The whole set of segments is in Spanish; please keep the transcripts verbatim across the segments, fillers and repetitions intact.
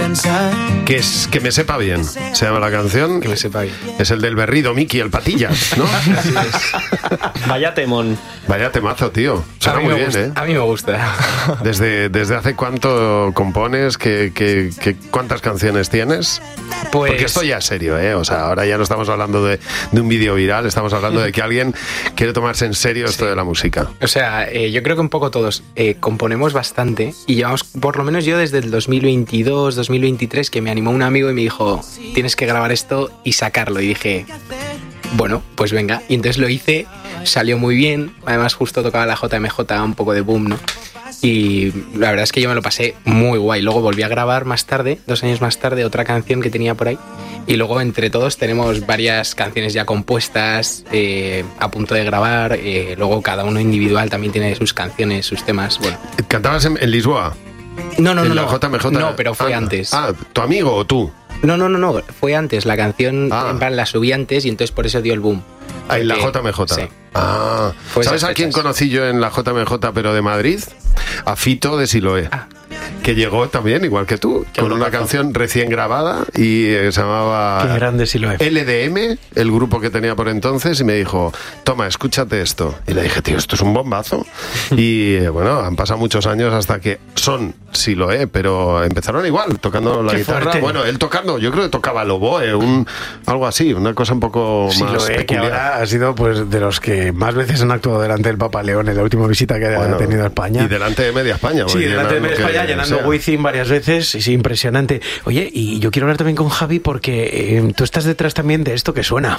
Que, es, que me sepa bien, se llama la canción. Que me sepa bien. Es el del berrido, Miki, el Patillas, ¿no? Así es. Vaya temón. Vaya temazo, tío. Suena muy bien, gusta, ¿eh? A mí me gusta. ¿Desde, desde hace cuánto compones? ¿Qué, qué, qué, ¿Cuántas canciones tienes? Pues... Porque esto ya es serio, ¿eh? O sea, ahora ya no estamos hablando de, de un vídeo viral, estamos hablando de que alguien quiere tomarse en serio esto sí. de la música. O sea, eh, yo creo que un poco todos eh, componemos bastante y llevamos, por lo menos yo desde el dos mil veintidós, dos mil veintitrés, que me animó un amigo y me dijo, tienes que grabar esto y sacarlo. Y dije, bueno, pues venga. Y entonces lo hice, salió muy bien. Además justo tocaba la J M J, un poco de boom, ¿no? Y la verdad es que yo me lo pasé muy guay. Luego volví a grabar más tarde, dos años más tarde, otra canción que tenía por ahí. Y luego entre todos tenemos varias canciones ya compuestas, eh, a punto de grabar. Eh, luego cada uno individual también tiene sus canciones, sus temas. Bueno. ¿Cantabas en, en Lisboa? No, no, ¿En no. la no. J M J? No, pero fue ah, antes. Ah, ¿tu amigo o tú? No, no, no, no. Fue antes. La canción ah. en plan, la subí antes y entonces por eso dio el boom. Ah, en la J M J. Sí. Ah. ¿Sabes a quién conocí yo en la J M J, pero de Madrid? A Fito de Siloé. Ah. Que llegó también, igual que tú, Qué con una pasó. canción recién grabada y eh, se llamaba Qué grande Siloé. L D M, el grupo que tenía por entonces, y me dijo, toma, escúchate esto. Y le dije, tío, esto es un bombazo. Y eh, bueno, han pasado muchos años hasta que son Siloé, pero empezaron igual, tocando la Qué guitarra. fuerte. Bueno, él tocando, yo creo que tocaba el oboe, un, algo así, una cosa un poco Siloé, más peculiar. que ahora ha sido pues de los que más veces han actuado delante del Papa León en la última visita que bueno, ha tenido a España. Y delante de media España. Sí, delante de media España, llenando Wizzing varias veces, es impresionante. Oye, y yo quiero hablar también con Javi porque eh, tú estás detrás también de esto que suena.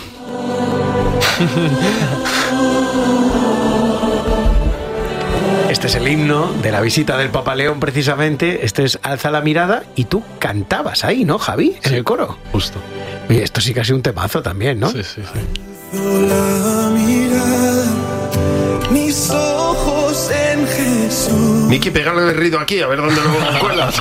Este es el himno de la visita del Papa León precisamente, este es Alza la mirada y tú cantabas ahí, ¿no, Javi? En sí, el coro. Justo. Oye, esto sí que ha sido un temazo también, ¿no? Sí, sí, sí. La mirada, mis ojos en Jesús. Miki, pégale el berrido aquí, a ver dónde lo cuelas.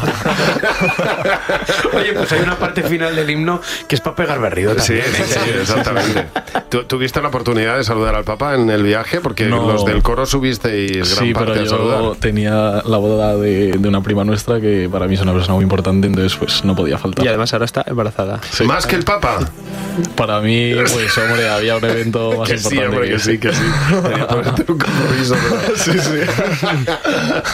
Oye, pues hay una parte final del himno que es para pegar berrido también. Sí, sí, sí, exactamente. ¿Tú, ¿Tuviste la oportunidad de saludar al Papa en el viaje? Porque no. los del coro subisteis gran sí, parte pero a yo saludar. tenía la boda de, de una prima nuestra que para mí es una persona muy importante, entonces pues no podía faltar. Y además ahora está embarazada. Sí. ¿Más que el Papa? Para mí, pues hombre, había un evento más que importante. Sí, hombre, que, que sí, que sí. Tenía que ponerte un compromiso. Pero... sí, sí.